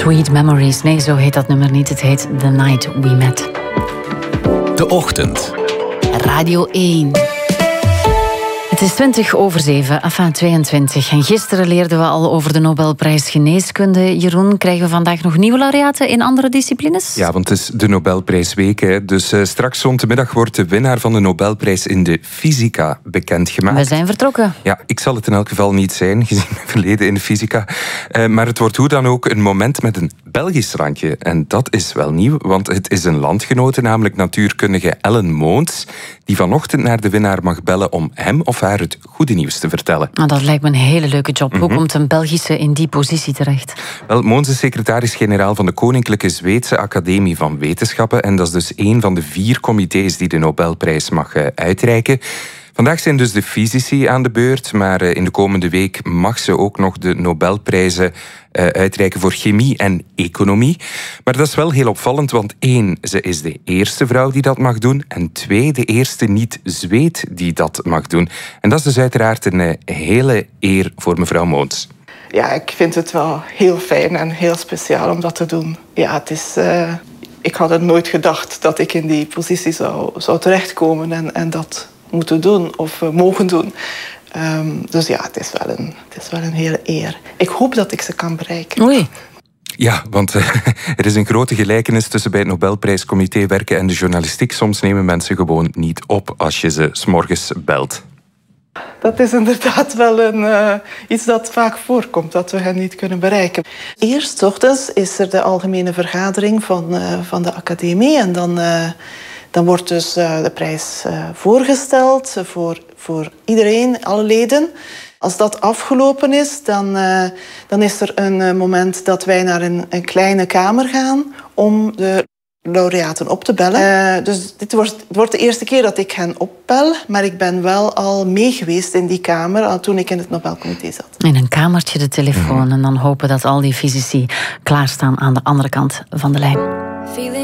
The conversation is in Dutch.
Sweet Memories. Nee, zo heet dat nummer niet. Het heet The Night We Met. De Ochtend. Radio 1. Het is 22 En gisteren leerden we al over de Nobelprijs Geneeskunde. Jeroen, krijgen we vandaag nog nieuwe laureaten in andere disciplines? Ja, want het is de Nobelprijsweek. Hè. Dus straks rond de middag wordt de winnaar van de Nobelprijs in de fysica bekendgemaakt. We zijn vertrokken. Ja, ik zal het in elk geval niet zijn, gezien mijn verleden in de fysica. Maar het wordt hoe dan ook een moment met een Belgisch randje. En dat is wel nieuw, want het is een landgenote, namelijk natuurkundige Ellen Moons, die vanochtend naar de winnaar mag bellen om hem of haar het goede nieuws te vertellen. Nou, dat lijkt me een hele leuke job. Hoe komt een Belgische in die positie terecht? Wel, Moons is secretaris-generaal van de Koninklijke Zweedse Academie van Wetenschappen. En dat is dus één van de 4 comité's die de Nobelprijs mag uitreiken. Vandaag zijn dus de fysici aan de beurt, maar in de komende week mag ze ook nog de Nobelprijzen uitreiken voor chemie en economie. Maar dat is wel heel opvallend, want 1, ze is de eerste vrouw die dat mag doen, en 2, de eerste niet-Zweed die dat mag doen. En dat is dus uiteraard een hele eer voor mevrouw Moons. Ja, ik vind het wel heel fijn en heel speciaal om dat te doen. Ja, het is... ik had het nooit gedacht dat ik in die positie zou terechtkomen en dat moeten doen of mogen doen. Dus ja, het is wel een hele eer. Ik hoop dat ik ze kan bereiken. Oei. Ja, want er is een grote gelijkenis tussen bij het Nobelprijscomité werken en de journalistiek. Soms nemen mensen gewoon niet op als je ze 's morgens belt. Dat is inderdaad wel iets dat vaak voorkomt, dat we hen niet kunnen bereiken. Eerst 's ochtends is er de algemene vergadering van de academie en dan wordt dus de prijs voorgesteld voor iedereen, alle leden. Als dat afgelopen is, dan is er een moment dat wij naar een kleine kamer gaan om de laureaten op te bellen. Dus dit wordt de eerste keer dat ik hen opbel, maar ik ben wel al mee geweest in die kamer toen ik in het Nobelcomité zat. In een kamertje de telefoon en dan hopen dat al die fysici klaarstaan aan de andere kant van de lijn.